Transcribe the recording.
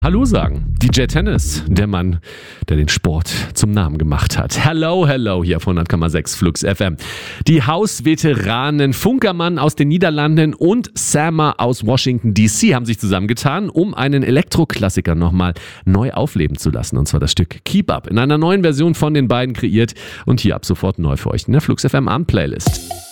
Hallo sagen. DJ Tennis, der Mann, der den Sport zum Namen gemacht hat. Hello, hello, hier auf 100,6 Flux FM. Die Hausveteranen Funkermann aus den Niederlanden und Sammer aus Washington DC haben sich zusammengetan, um einen Elektroklassiker nochmal neu aufleben zu lassen. Und zwar das Stück Keep Up in einer neuen Version von den beiden kreiert und hier ab sofort neu für euch in der Flux FM Abend Playlist.